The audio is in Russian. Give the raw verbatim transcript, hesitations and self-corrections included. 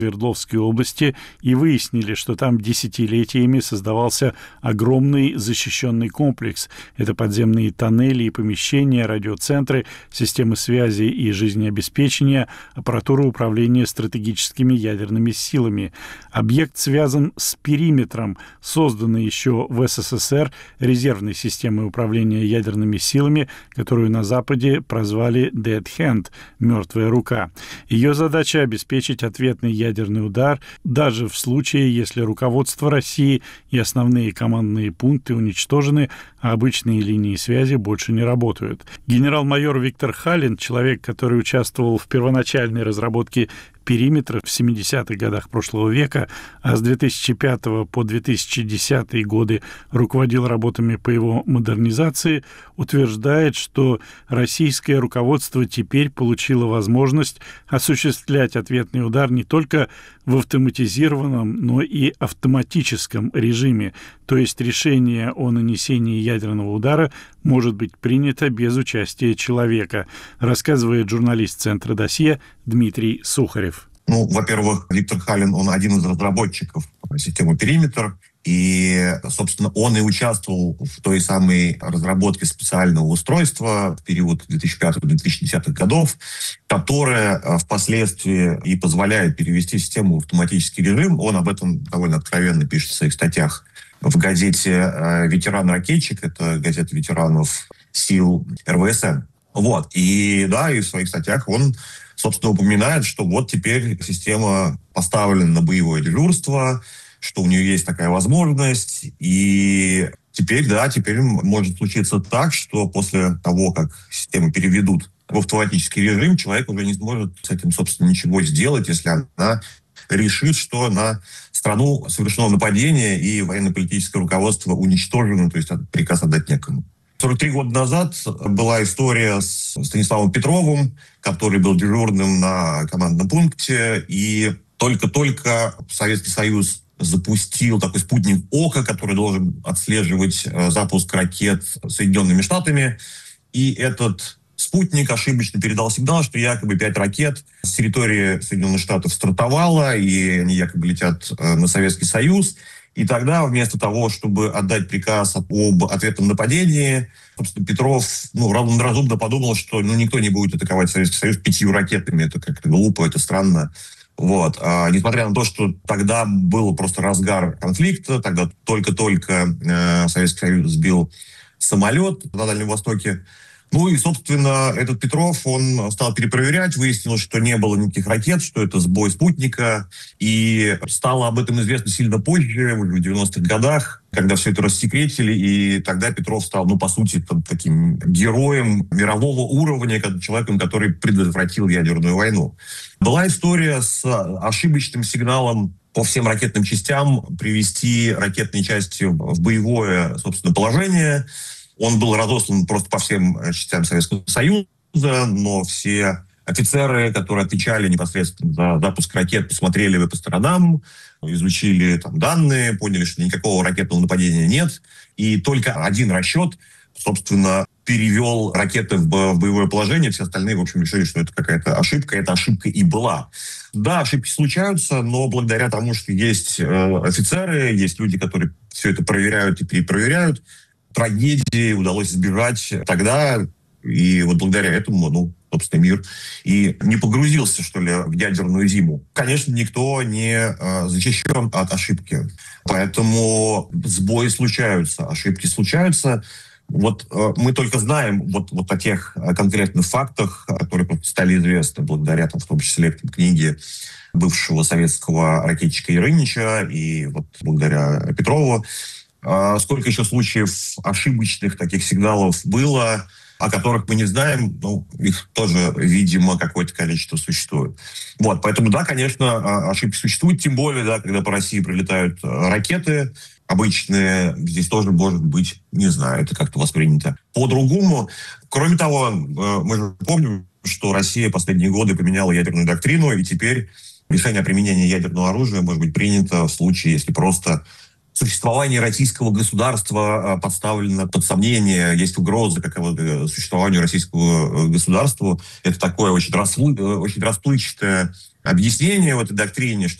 Свердловской области и выяснили, что там десятилетиями создавался огромный защищенный комплекс. Это подземные тоннели и помещения, радиоцентры, системы связи и жизнеобеспечения, аппаратура управления стратегическими ядерными силами. Объект связан с периметром, созданной еще в СССР резервной системой управления ядерными силами, которую на Западе прозвали «Dead Hand» — «мертвая рука». Ее задача — обеспечить ответный ядерный ядерный удар, даже в случае, если руководство России и основные командные пункты уничтожены, а обычные линии связи больше не работают. Генерал-майор Виктор Халин, человек, который участвовал в первоначальной разработке периметра в семидесятых годах прошлого века, а с две тысячи пятого по две тысячи десятые годы руководил работами по его модернизации, утверждает, что российское руководство теперь получило возможность осуществлять ответный удар не только в автоматизированном, но и автоматическом режиме, то есть решение о нанесении ядерного удара может быть принято без участия человека, рассказывает журналист Центра «Досье» Дмитрий Сухарев. Ну, во-первых, Виктор Халин, он один из разработчиков системы «Периметр», и, собственно, он и участвовал в той самой разработке специального устройства в период две тысячи пятого - две тысячи десятых годов, которое впоследствии и позволяет перевести систему в автоматический режим. Он об этом довольно откровенно пишет в своих статьях в газете «Ветеран-ракетчик», это газета ветеранов сил эр вэ эс эн. Вот. И да, и в своих статьях он, собственно, упоминает, что вот теперь система поставлена на боевое дежурство, что у нее есть такая возможность, и теперь, да, теперь может случиться так, что после того, как систему переведут в автоматический режим, человек уже не сможет с этим, собственно, ничего сделать, если она решит, что на страну совершено нападение и военно-политическое руководство уничтожено, то есть приказ отдать некому. сорок три года назад была история с Станиславом Петровым, который был дежурным на командном пункте, и только-только Советский Союз запустил такой спутник «Ока», который должен отслеживать запуск ракет Соединенными Штатами. И этот спутник ошибочно передал сигнал, что якобы пять ракет с территории Соединенных Штатов стартовало, и они якобы летят на Советский Союз. И тогда вместо того, чтобы отдать приказ об ответном нападении, собственно, Петров ну, разумно подумал, что ну, никто не будет атаковать Советский Союз пятью ракетами. Это как-то глупо, это странно. Вот. А, несмотря на то, что тогда был просто разгар конфликта, тогда только-только э, Советский Союз сбил самолет на Дальнем Востоке. Ну и, собственно, этот Петров, он стал перепроверять, выяснилось, что не было никаких ракет, что это сбой спутника. И стало об этом известно сильно позже, уже в девяностых годах, когда все это рассекретили. И тогда Петров стал, ну, по сути, там, таким героем мирового уровня, человеком, который предотвратил ядерную войну. Была история с ошибочным сигналом по всем ракетным частям привести ракетные части в боевое, собственно, положение. Он был разослан просто по всем частям Советского Союза, но все офицеры, которые отвечали непосредственно за запуск ракет, посмотрели по сторонам, изучили там данные, поняли, что никакого ракетного нападения нет. И только один расчет, собственно, перевел ракеты в боевое положение. Все остальные, в общем, решили, что это какая-то ошибка. Эта ошибка и была. Да, ошибки случаются, но благодаря тому, что есть э, офицеры, есть люди, которые все это проверяют и перепроверяют, трагедии удалось избежать тогда, и вот благодаря этому, ну, собственно, мир и не погрузился, что ли, в ядерную зиму. Конечно, никто не э, защищен от ошибки, поэтому сбои случаются, ошибки случаются. Вот э, мы только знаем вот, вот о тех конкретных фактах, которые стали известны благодаря, там, в том числе, книге бывшего советского ракетчика Ярынича и вот благодаря Петрову. Сколько еще случаев ошибочных таких сигналов было, о которых мы не знаем, ну, их тоже, видимо, какое-то количество существует. Вот, поэтому, да, конечно, ошибки существуют, тем более, да, когда по России прилетают ракеты обычные, здесь тоже может быть, не знаю, это как-то воспринято по-другому. Кроме того, мы же помним, что Россия последние годы поменяла ядерную доктрину, и теперь решение о применении ядерного оружия может быть принято в случае, если просто существование российского государства подставлено под сомнение, есть угроза какого-то существованию российского государства. Это такое очень, расплы... очень расплывчатое объяснение в этой доктрине, что